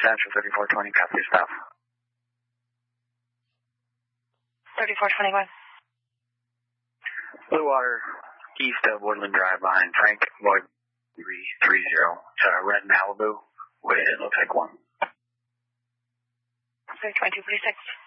Central 3420, copy yourself. 3421. Blue Water, east of Woodland Drive behind Frank Lloyd 330. Red Malibu, with it looks like 1. 322, 46.